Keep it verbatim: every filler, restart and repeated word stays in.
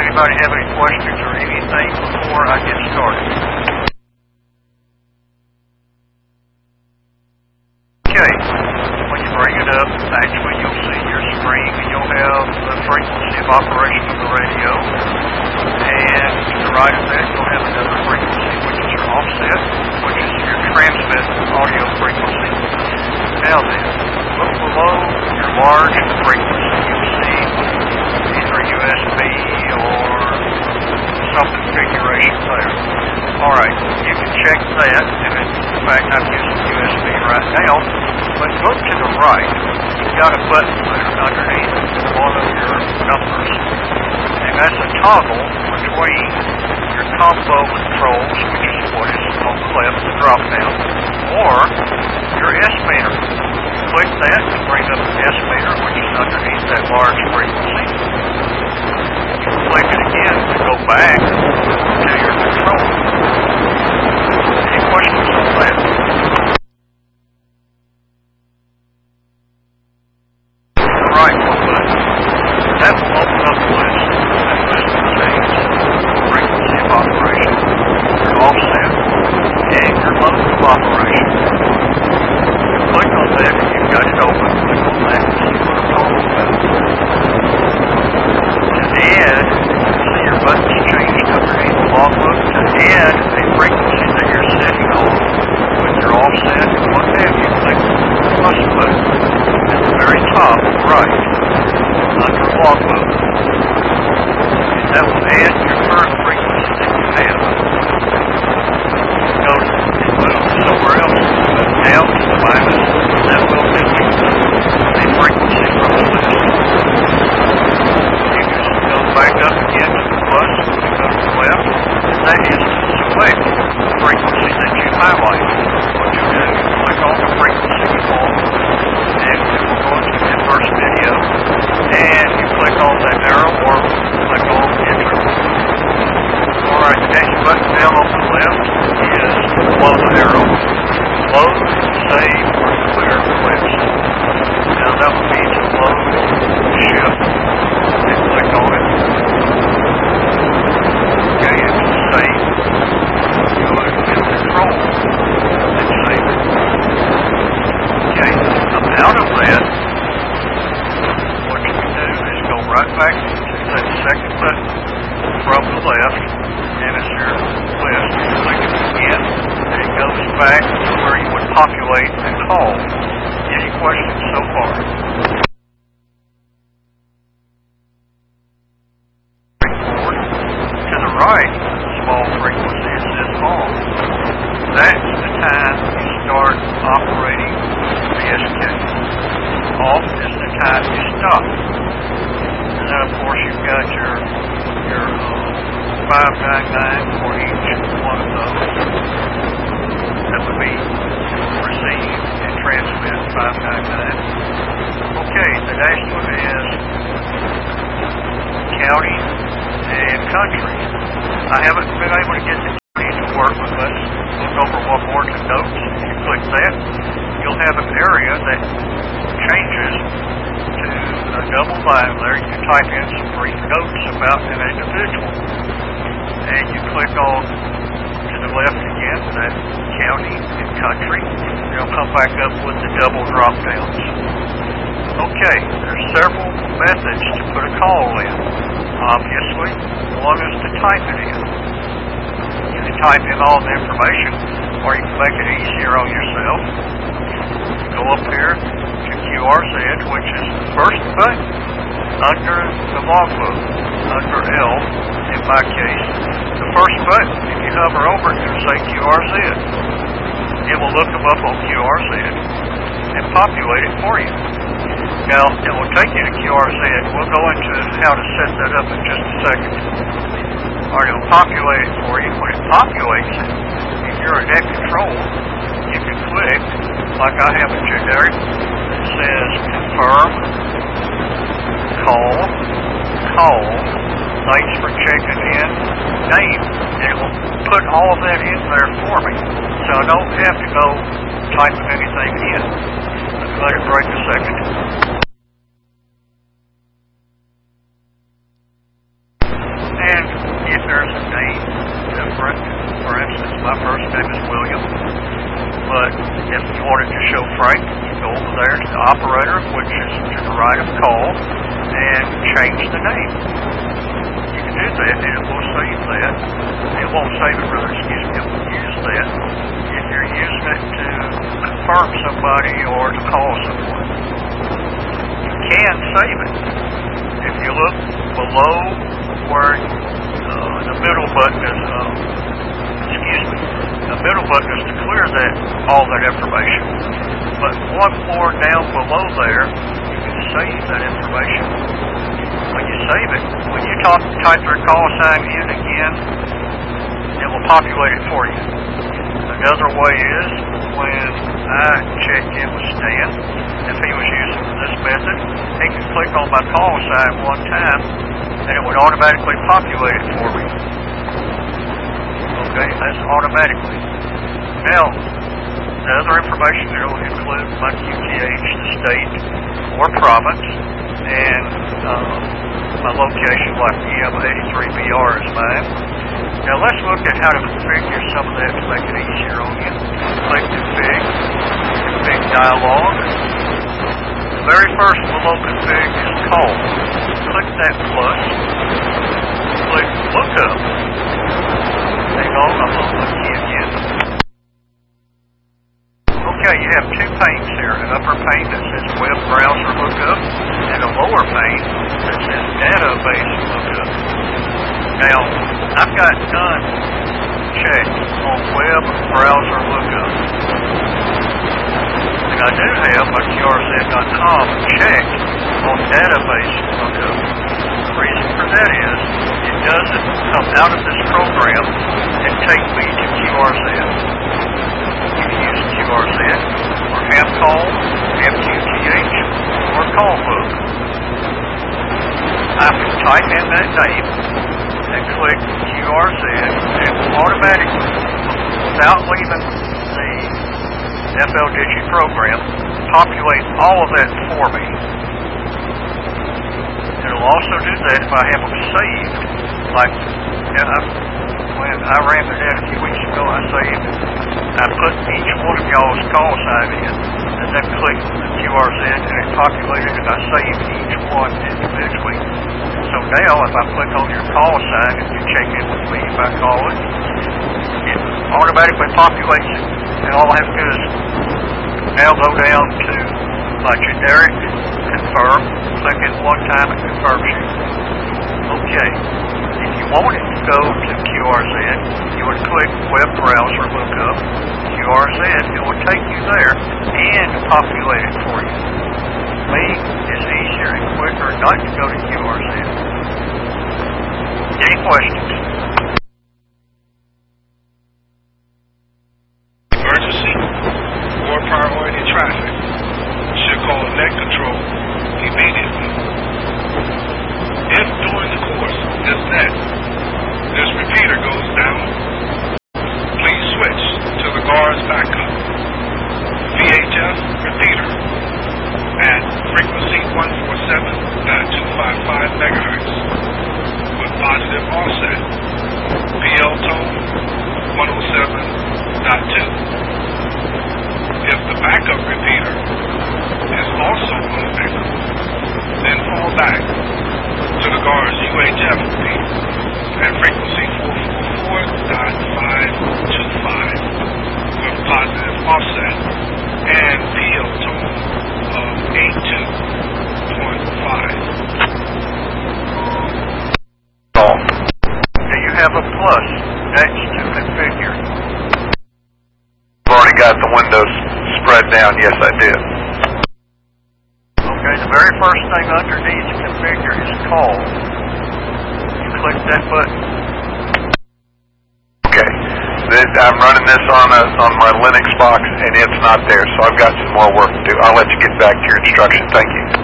anybody have any questions or anything before I get started? Okay, when you bring it up, actually you'll see your screen and you'll have the frequency of operation of the radio. And to the right of that, you'll have another frequency, which is your offset, which is your transmit audio frequency. Now then, look below your large frequency. You'll see either U S B or some configuration there. Alright, you can check that, and in fact I'm using U S B right now, but look to the right. You've got a button there underneath one of your numbers, and that's a toggle between your combo controls, which is what is on the left, the drop down, or your S meter. Click that to bring up the S meter, which is underneath that large frequency. You click it again to go back to your control. Any questions on that? The right one button. That will open up the list. That list contains frequency of operation, your offset, and your mode of operation. Click on that and you've got it open. Click on that and see what I'm talking about. To add, see your buttons changed underneath the logbook. To add a frequency that you're setting on with your offset and what have you, click the plus button at the very top right under logbook. And that will add your current frequency that you have. Notice it moves somewhere else. Down to the minus, that will delete the frequency from the list. You can go back up again to the plus, and go to the left, and that is to select the frequency that you highlight. What you do, click on the frequency you want, and it will go into the first video, and you click on that arrow or click on enter. Alright, the next button down on the left is below the arrow. Load, save, or clear the list. Now that will be to load, shift, and click on it. Okay, and to save, go into control, and save it. Okay, come out of that. What you can do is go right back to that second button from the left, and it's your list. You click it again, and it goes back to where you would populate and call. Any questions so far? Forward. To the right, small frequency, it says on. That's the time you start operating the S K. Off is the time you stop. And then of course you've got your your uh, five ninety-nine for each one of those. That would be receive and transmit five ninety-nine. Okay, the next one is county and country. I haven't been able to get the county to work with us. Look over one more to notes. If you click that, you'll have an area that changes to a double line there. You can type in some brief notes about an individual. And you click on to the left again, that county and country. It'll come back up with the double drop downs. Okay, there's several methods to put a call in. Obviously, one is to type it in. You can type in all the information, or you can make it easier on yourself. You go up here to Q R Z, which is the first button under the logbook, under L in my case. The first button, if you hover over it, it'll say Q R Z. It will look them up on Q R Z and populate it for you. Now, it will take you to Q R Z. We'll go into how to set that up in just a second. Or it will populate it for you. When it populates it, if you're a net control, you can click, like I have a generic, that says confirm, call, call, thanks for checking in, name. And it will put all of that in there for me. So I don't have to go typing anything in. Let's let it break a second. for instance, my first name is William, but if you wanted to show Frank, you go over there to the operator, which is to the right of call, and change the name. You can do that, and it will save that. It won't save it, rather, excuse me, it will use that if you're using it to confirm somebody or to call someone. You can save it. If you look below where uh, the middle button is, uh, excuse me, the middle button is to clear that, all that information. But one more down below there, you can save that information. When you save it, when you talk, type their call sign in again, it will populate it for you. Another way is when I checked in with Stan, if he was using this method, he could click on my call sign one time and it would automatically populate it for me. Okay, that's automatically. Now, the other information it will include my Q T H, the state or province, and uh, my location, like E M eighty-three B R is mine. Now let's look at how to configure some of that to make it easier on you. Click config, config dialog. The very first below config is call. Click that plus. Click lookup. Hang on, I'm on the key again. Okay, you have two panes here. An upper pane that says web browser lookup and a lower pane that says database lookup. Now, I've got none checked on web browser lookup. And I do have my Q R Z dot com checked on database lookup. The reason for that is it doesn't come out of this program and take me to Q R Z. You can use Q R Z or HamCall, M Q T H, or CallBook. I can type in that name and click Q R Z, and it will automatically, without leaving the F L Digi program, populate all of that for me. It'll also do that if I have them saved. Like, you know, when I ran the net a few weeks ago, I saved, I put each one of y'all's call sign in, and then clicked the Q R Z, and it populated, and I saved each one individually. So now, if I click on your call sign and you check in with me by calling, it automatically populates it. And all I have to do is now go down to my generic confirm, click it one time, it confirms you. Okay. If you wanted to go to Q R Z, you would click web browser lookup, Q R Z, it will take you there and populate it for you. Me, it's easier and quicker not to go to Q R Z. Any questions? Emergency or priority traffic should call net control immediately. If during the course of this net, this repeater goes down, please switch to the guard's backup V H F repeater at frequency one forty-seven point two five five megahertz with positive offset, P L tone one oh seven point two. If the backup repeater is also unaffected, then fall back to the guard's U H F repeater at frequency four forty-four point five two five with positive offset and P L tone of eighty-two point five. Do you have a plus next to configure? I've already got the windows spread down. Yes, I did. Okay, the very first thing underneath configure is call. You click that button. Okay. This, I'm running this on a, on my Linux box, and it's not there, so I've got some more work to do. I'll let you get back to your instruction. Thank you.